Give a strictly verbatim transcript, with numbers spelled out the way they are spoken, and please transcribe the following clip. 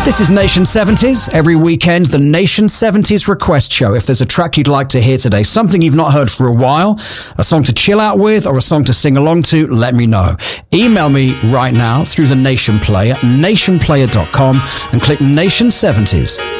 This is Nation seventies. Every weekend, the Nation seventies Request Show. If there's a track you'd like to hear today, something you've not heard for a while, a song to chill out with, or a song to sing along to, let me know. Email me right now through the Nation Player, nation player dot com, and click Nation seventies